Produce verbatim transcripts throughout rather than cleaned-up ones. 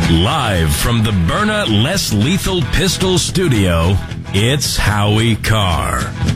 Live from the Byrna Less Lethal Pistol Studio, it's Howie Carr.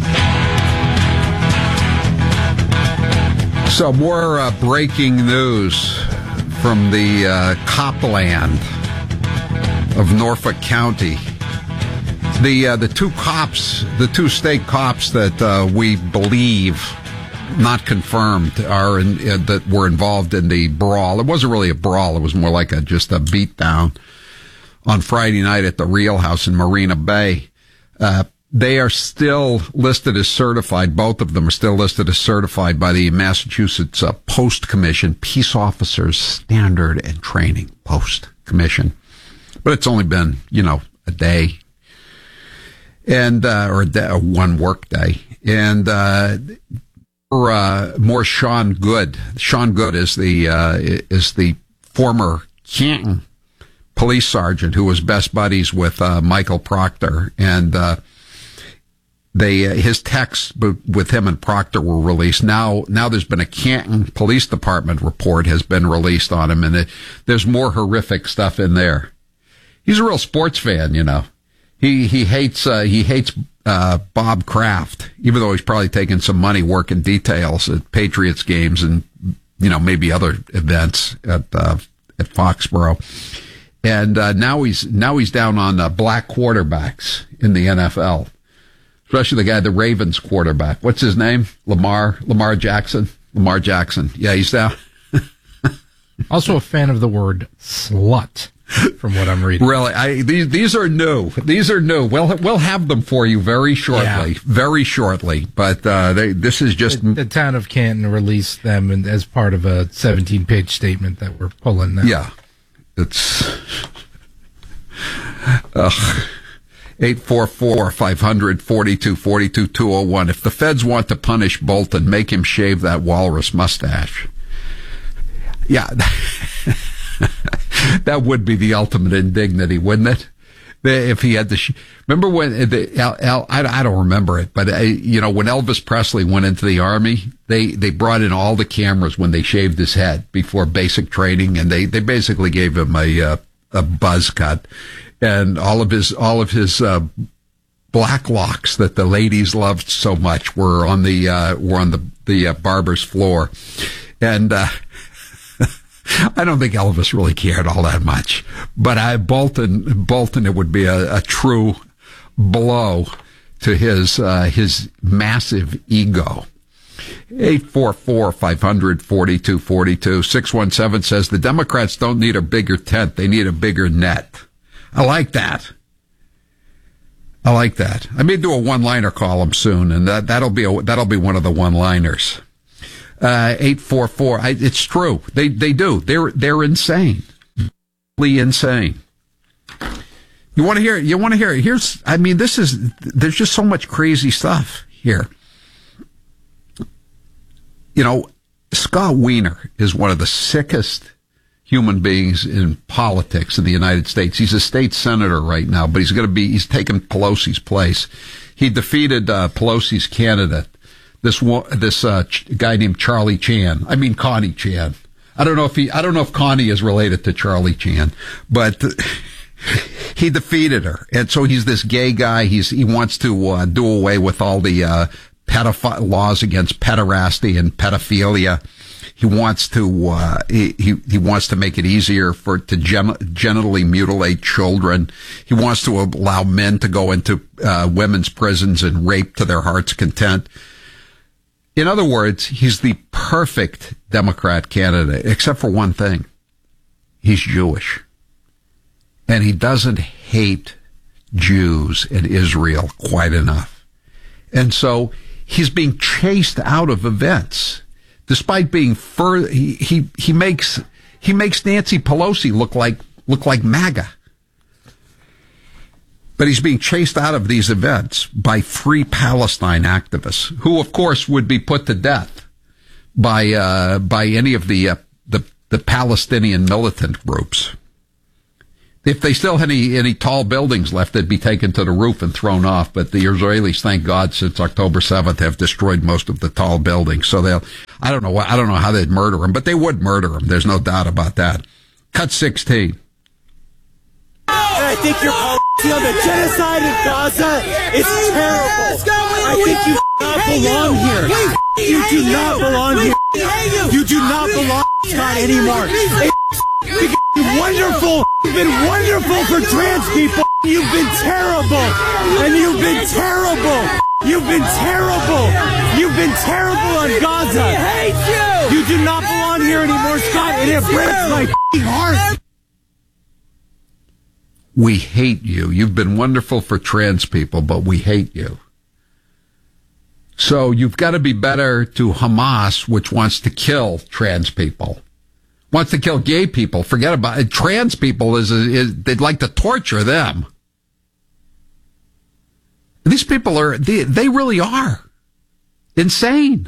So more uh, breaking news from the uh, Copland of Norfolk County. The uh, the two cops, the two state cops that uh, we believe, not confirmed, are in, uh, that were involved in the brawl. It wasn't really a brawl; it was more like a just a beatdown on Friday night at the Real House in Marina Bay. Uh, they are still listed as certified. Both of them are still listed as certified by the Massachusetts uh, Post Commission, Peace Officers Standard and Training Post Commission. But it's only been, you know, a day. And, uh, or a day, or one work day. And, uh, for, uh, more Sean Good. Sean Good is the, uh, is the former Canton police sergeant who was best buddies with, uh, Michael Proctor. And, uh, they, uh, his texts with him and Proctor were released. Now, now there's been a Canton Police Department report has been released on him, and it, there's more horrific stuff in there. He's a real sports fan, you know. He he hates uh, he hates uh, Bob Kraft, even though he's probably taking some money working details at Patriots games and, you know, maybe other events at uh, at Foxborough. And uh, now he's now he's down on uh, black quarterbacks in the N F L, especially the guy, the Ravens quarterback. What's his name? Lamar Lamar Jackson. Lamar Jackson. Yeah, he's down. Also a fan of the word slut. From what I'm reading. Really, I, these these are new. These are new. We'll we'll have them for you very shortly, yeah. very shortly. But uh, they, this is just the, the town of Canton released them in, as part of a seventeen-page statement that we're pulling now. Yeah, it's ugh. eight four four, five hundred, forty-two forty-two, two oh one. If the feds want to punish Bolton, make him shave that walrus mustache. Yeah. That would be the ultimate indignity, wouldn't it? If he had the, sh- remember when the, Al, Al, I, I don't remember it, but uh, you know, when Elvis Presley went into the army, they, they brought in all the cameras when they shaved his head before basic training, and they, they basically gave him a, uh, a buzz cut, and all of his, all of his, uh, black locks that the ladies loved so much were on the, uh, were on the, the uh, barber's floor. And, uh, I don't think Elvis really cared all that much, but I, Bolton, Bolton, it would be a, a true blow to his, uh, his massive ego. eight four four, five hundred, forty-two forty-two. six one seven says the Democrats don't need a bigger tent. They need a bigger net. I like that. I like that. I may do a one-liner column soon, and that, that'll be a, that'll be one of the one-liners. Uh, eight four four. I, it's true. They, they do. They're, they're insane. Really insane. You want to hear, you want to hear, here's, I mean, this is, there's just so much crazy stuff here. You know, Scott Wiener is one of the sickest human beings in politics in the United States. He's a state senator right now, but he's going to be, he's taking Pelosi's place. He defeated, uh, Pelosi's candidate. This this uh, guy named Charlie Chan. I mean Connie Chan. I don't know if he. I don't know if Connie is related to Charlie Chan, but he defeated her, and so he's this gay guy. He's he wants to uh, do away with all the uh, pedoph- laws against pederasty and pedophilia. He wants to uh, he, he he wants to make it easier for to gen- genitally mutilate children. He wants to allow men to go into uh, women's prisons and rape to their heart's content. In other words, he's the perfect Democrat candidate, except for one thing. He's Jewish. And he doesn't hate Jews and Israel quite enough. And so he's being chased out of events. Despite being fur, he, he, he makes, he makes Nancy Pelosi look like, look like MAGA. But he's being chased out of these events by Free Palestine activists, who, of course, would be put to death by uh, by any of the, uh, the the Palestinian militant groups. If they still had any any tall buildings left, they'd be taken to the roof and thrown off. But the Israelis, thank God, since October seventh, have destroyed most of the tall buildings. So they'll I don't know I don't know how they'd murder them, but they would murder them. There's no doubt about that. Cut sixteen. And I think your policy on the genocide in Gaza is terrible. I think you not belong here. You do not belong here. You do not belong, Scott, anymore. You're wonderful. You've been wonderful for trans people. You've been terrible. And you've been terrible. You've been terrible. You've been terrible on Gaza. I hate you. You do not belong here anymore, Scott, and it breaks my heart. We hate you. You've been wonderful for trans people, but we hate you. So you've got to be better to Hamas, which wants to kill trans people. Wants to kill gay people. Forget about it. Trans people is, is they'd like to torture them. These people are, they, they really are insane.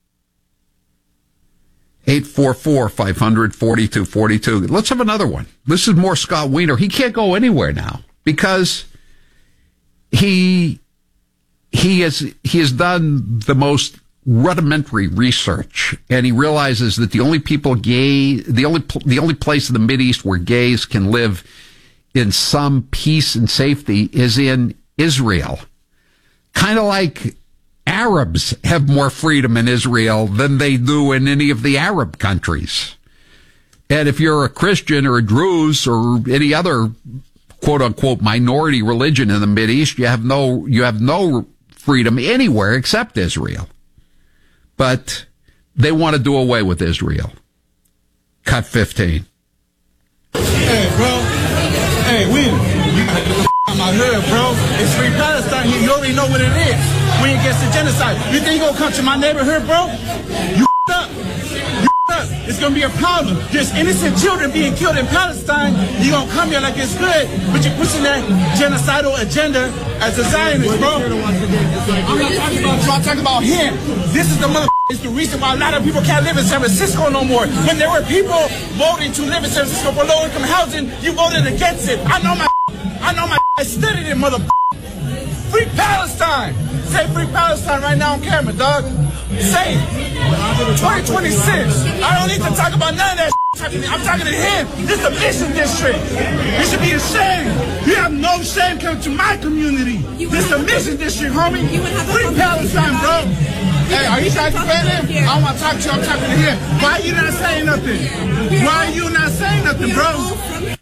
eight four four, five hundred, forty-two forty-two. Let's have another one. This is more Scott Wiener. He can't go anywhere now because he, he has, he has done the most rudimentary research, and he realizes that the only people gay, the only, the only place in the Mideast where gays can live in some peace and safety is in Israel. Kind of like Arabs have more freedom in Israel than they do in any of the Arab countries. And if you're a Christian or a Druze or any other quote unquote minority religion in the Mideast, you have no, you have no freedom anywhere except Israel. But they want to do away with Israel. Cut fifteen. Hey, bro. Hey, Win. I'm out here, bro. It's free Palestine here. You already know what it is. We against the genocide. You think you're going to come to my neighborhood, bro? You up. You up. It's going to be a problem. There's innocent children being killed in Palestine. You're going to come here like it's good, but you're pushing that genocidal agenda as a Zionist, bro. I'm not talking about you. I'm talking about him. This is the mother. It's the reason why a lot of people can't live in San Francisco no more. When there were people voting to live in San Francisco for low-income housing, you voted against it. I know my I know my I studied it, mother. Free Palestine. Say free Palestine right now on camera, dog. Say it. twenty twenty-six. I don't need to talk about none of that. I'm talking to him. This is a mission district. You should be ashamed. You have no shame coming to my community. This is a mission district, homie. Free Palestine, bro. Hey, are you trying to defend him? I don't want to talk to you. I'm talking to him. Why are you not saying nothing? Why are you not saying nothing, bro?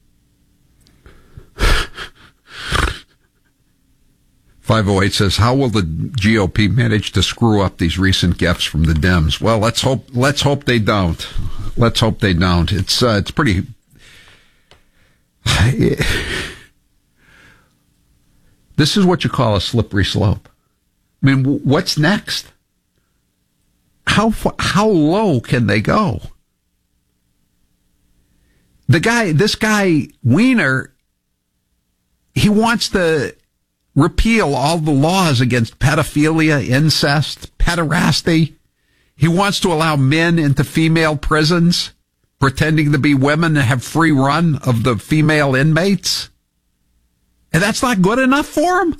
five oh eight says, how will the G O P manage to screw up these recent gifts from the Dems? Well, let's hope, let's hope they don't. Let's hope they don't. It's, uh, it's pretty, this is what you call a slippery slope. I mean, what's next? How, how low can they go? The guy, this guy, Wiener, he wants to repeal all the laws against pedophilia, incest, pederasty. He wants to allow men into female prisons, pretending to be women and have free run of the female inmates. And that's not good enough for him?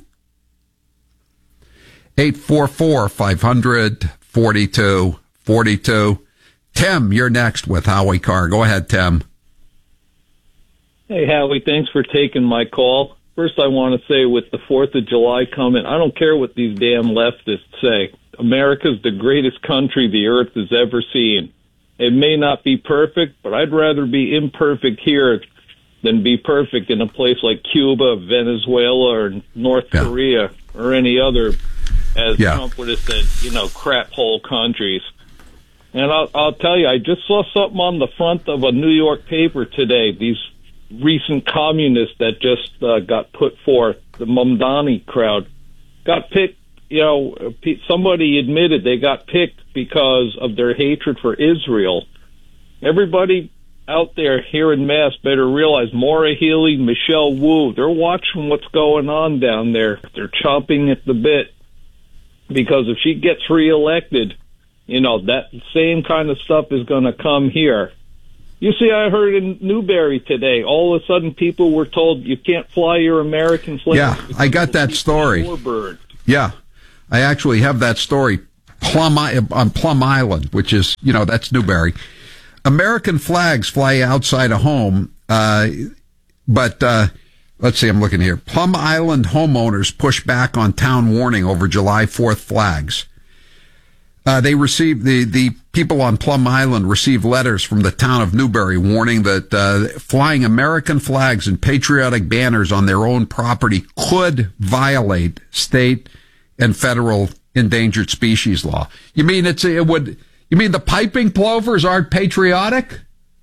eight four four, five hundred, forty-two forty-two. Tim, you're next with Howie Carr. Go ahead, Tim. Hey, Howie, thanks for taking my call. First, I want to say with the fourth of July coming, I don't care what these damn leftists say. America's the greatest country the earth has ever seen. It may not be perfect, but I'd rather be imperfect here than be perfect in a place like Cuba, Venezuela, or North yeah. Korea, or any other, as yeah. Trump would have said, you know, crap hole countries. And I'll, I'll tell you, I just saw something on the front of a New York paper today. These recent communists that just uh, got put forth, the Mamdani crowd, got picked, you know, somebody admitted they got picked because of their hatred for Israel. Everybody out there here in Mass better realize Maura Healey, Michelle Wu, they're watching what's going on down there. They're chomping at the bit because if she gets reelected, you know, that same kind of stuff is going to come here. You see, I heard in Newberry today, all of a sudden people were told you can't fly your American planes. Yeah, I got that story. Yeah, I actually have that story. Plum on Plum Island, which is, you know, that's Newberry. American flags fly outside a home, uh, but uh, let's see, I'm looking here. Plum Island homeowners push back on town warning over July fourth flags. Uh, they received, the, the people on Plum Island received letters from the town of Newberry warning that uh, flying American flags and patriotic banners on their own property could violate state and federal endangered species law. You mean it's, it would, you mean the piping plovers aren't patriotic?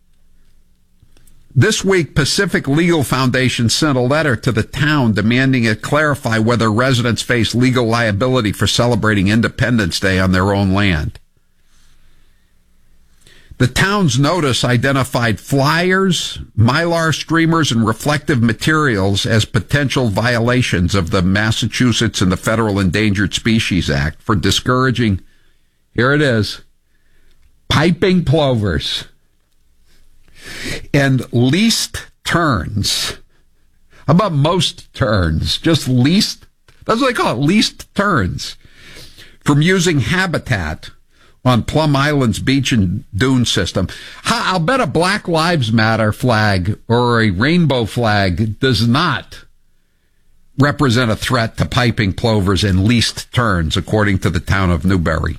This week, Pacific Legal Foundation sent a letter to the town demanding it clarify whether residents face legal liability for celebrating Independence Day on their own land. The town's notice identified flyers, mylar streamers, and reflective materials as potential violations of the Massachusetts and the Federal Endangered Species Act for discouraging, here it is, piping plovers and least turns. How about most turns? Just least, that's what they call it, least turns. From using habitat on Plum Island's beach and dune system. I'll bet a Black Lives Matter flag or a rainbow flag does not represent a threat to piping plovers and least turns, according to the town of Newberry.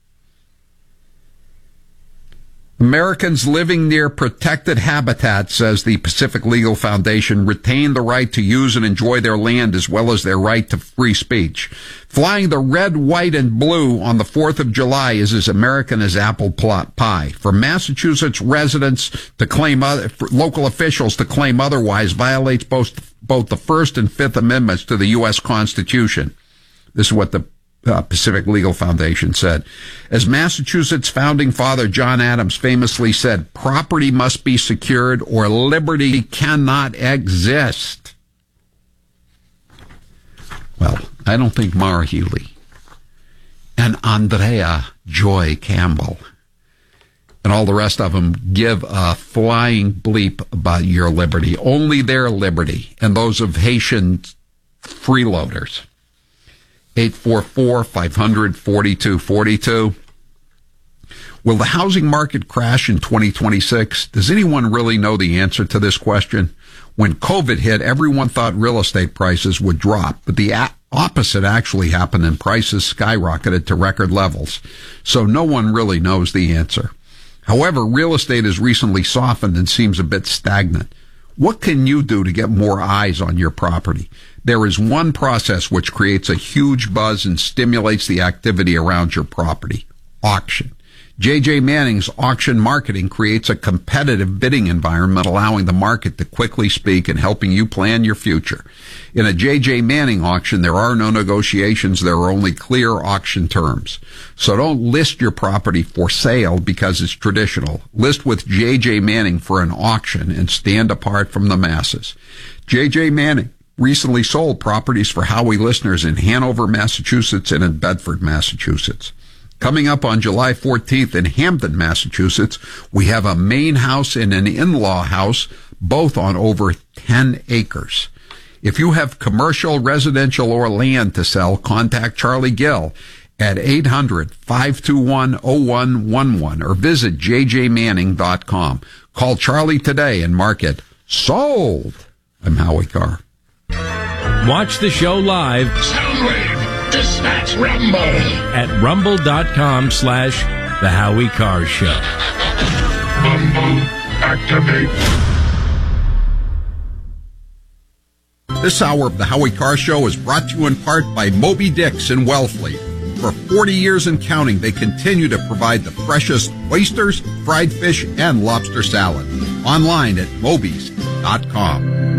Americans living near protected habitat, says the Pacific Legal Foundation, retain the right to use and enjoy their land as well as their right to free speech. Flying the red, white, and blue on the fourth of July is as American as apple pie. For Massachusetts residents to claim, other, for local officials to claim otherwise violates both, both the First and Fifth Amendments to the U S Constitution. This is what the Uh, Pacific Legal Foundation said. As Massachusetts founding father John Adams famously said, property must be secured or liberty cannot exist. Well, I don't think Mara Healy and Andrea Joy Campbell and all the rest of them give a flying bleep about your liberty. Only their liberty and those of Haitian freeloaders. eight four four, five hundred, forty-two forty-two. Will the housing market crash in twenty twenty-six? Does anyone really know the answer to this question? When COVID hit, everyone thought real estate prices would drop, but the a- opposite actually happened and prices skyrocketed to record levels. So no one really knows the answer. However, real estate has recently softened and seems a bit stagnant. What can you do to get more eyes on your property? There is one process which creates a huge buzz and stimulates the activity around your property. Auction. J J Manning's auction marketing creates a competitive bidding environment, allowing the market to quickly speak and helping you plan your future. In a J J Manning auction, there are no negotiations. There are only clear auction terms. So don't list your property for sale because it's traditional. List with J J Manning for an auction and stand apart from the masses. J J Manning recently sold properties for Howie listeners in Hanover, Massachusetts, and in Bedford, Massachusetts. Coming up on July fourteenth in Hampden, Massachusetts, we have a main house and an in-law house, both on over ten acres. If you have commercial, residential, or land to sell, contact Charlie Gill at eight hundred, five two one, oh one one one or visit j j manning dot com. Call Charlie today and mark it sold. I'm Howie Carr. Watch the show live. Soundwave, dispatch Rumble. At rumble.com slash The Howie Carr Show. Rumble, activate. This hour of The Howie Carr Show is brought to you in part by Moby Dick's in Wellfleet. For forty years and counting, they continue to provide the freshest oysters, fried fish, and lobster salad. Online at mobies dot com.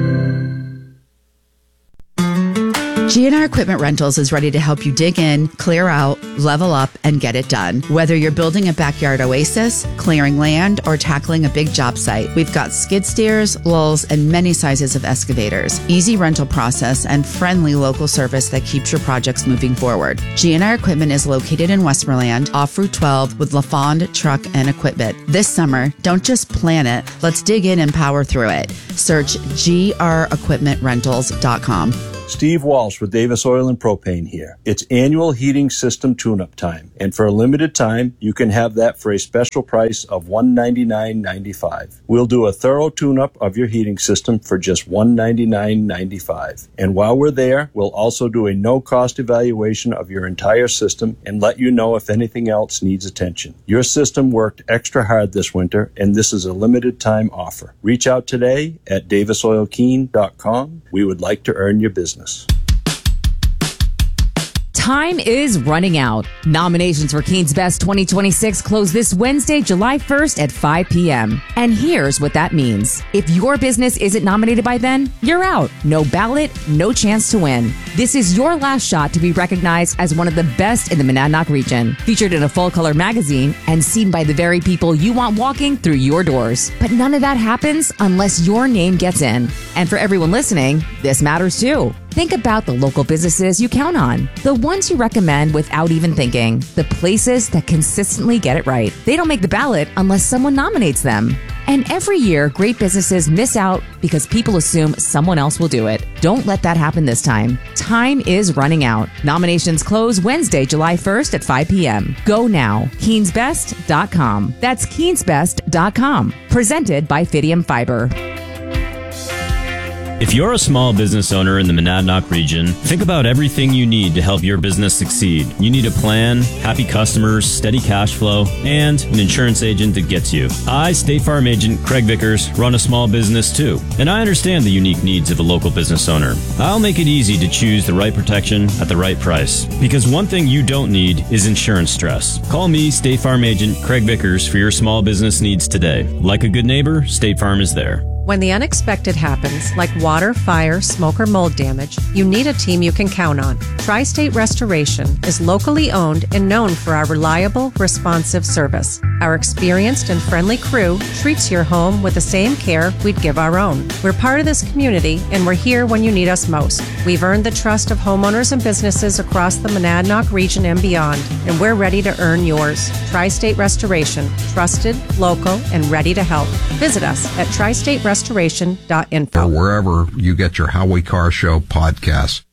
G and R Equipment Rentals is ready to help you dig in, clear out, level up, and get it done. Whether you're building a backyard oasis, clearing land, or tackling a big job site, we've got skid steers, lulls, and many sizes of excavators. Easy rental process and friendly local service that keeps your projects moving forward. G and R Equipment is located in Westmoreland, off Route twelve, with LaFond Truck and Equipment. This summer, don't just plan it, let's dig in and power through it. Search G R equipment rentals dot com. Steve Walsh with Davis Oil and Propane here. It's annual heating system tune-up time, and for a limited time, you can have that for a special price of one hundred ninety-nine dollars and ninety-five cents. We'll do a thorough tune-up of your heating system for just one hundred ninety-nine dollars and ninety-five cents. And while we're there, we'll also do a no-cost evaluation of your entire system and let you know if anything else needs attention. Your system worked extra hard this winter, and this is a limited time offer. Reach out today at davis oil keene dot com. We would like to earn your business. Time is running out. Nominations for Keene's Best twenty twenty-six close this Wednesday, July first at five p.m. And here's what that means. If your business isn't nominated by then, you're out. No ballot, no chance to win. This is your last shot to be recognized as one of the best in the Monadnock region, featured in a full-color magazine and seen by the very people you want walking through your doors. But none of that happens unless your name gets in. And for everyone listening, this matters too. Think about the local businesses you count on, the ones you recommend without even thinking, the places that consistently get it right. They don't make the ballot unless someone nominates them. And every year, great businesses miss out because people assume someone else will do it. Don't let that happen this time. Time is running out. Nominations close Wednesday, July first at five p.m. Go now. Keenes Best dot com. That's Keenes Best dot com. Presented by Fidium Fiber. If you're a small business owner in the Monadnock region, think about everything you need to help your business succeed. You need a plan, happy customers, steady cash flow, and an insurance agent that gets you. I, State Farm Agent Craig Vickers, run a small business too, and I understand the unique needs of a local business owner. I'll make it easy to choose the right protection at the right price, because one thing you don't need is insurance stress. Call me, State Farm Agent Craig Vickers, for your small business needs today. Like a good neighbor, State Farm is there. When the unexpected happens, like water, fire, smoke, or mold damage, you need a team you can count on. Tri-State Restoration is locally owned and known for our reliable, responsive service. Our experienced and friendly crew treats your home with the same care we'd give our own. We're part of this community, and we're here when you need us most. We've earned the trust of homeowners and businesses across the Monadnock region and beyond, and we're ready to earn yours. Tri-State Restoration, trusted, local, and ready to help. Visit us at tri state restoration dot info. Or wherever you get your Howie Carr Show podcast.